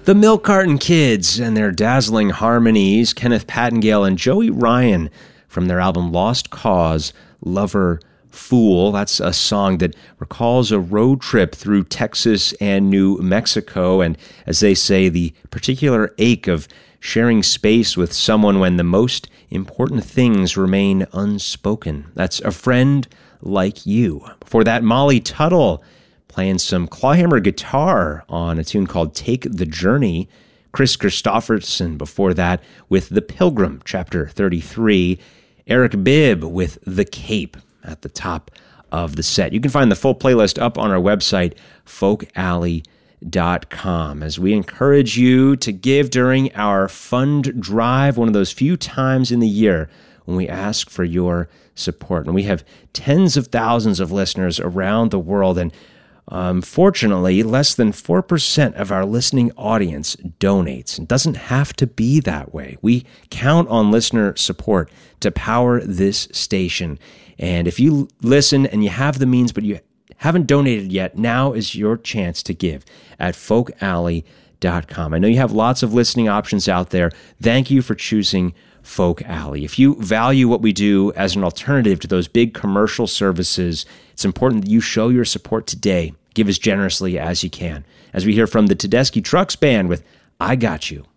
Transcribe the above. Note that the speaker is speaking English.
The Milk Carton Kids and their dazzling harmonies, Kenneth Pattingale and Joey Ryan from their album Lost Cause, Lover, Fool. That's a song that recalls a road trip through Texas and New Mexico, and as they say, the particular ache of sharing space with someone when the most important things remain unspoken. That's A Friend Like You. Before that, Molly Tuttle playing some clawhammer guitar on a tune called Take the Journey. Chris Christopherson before that with The Pilgrim, Chapter 33. Eric Bibb with The Cape at the top of the set. You can find the full playlist up on our website, folkalley.com, as we encourage you to give during our fund drive, one of those few times in the year when we ask for your support. And we have tens of thousands of listeners around the world, and fortunately, less than 4% of our listening audience donates. It doesn't have to be that way. We count on listener support to power this station. And if you listen and you have the means, but you haven't donated yet, now is your chance to give at folkalley.com. I know you have lots of listening options out there. Thank you for choosing Folk Alley. If you value what we do as an alternative to those big commercial services, it's important that you show your support today. Give as generously as you can. As we hear from the Tedeschi Trucks Band with I Got You.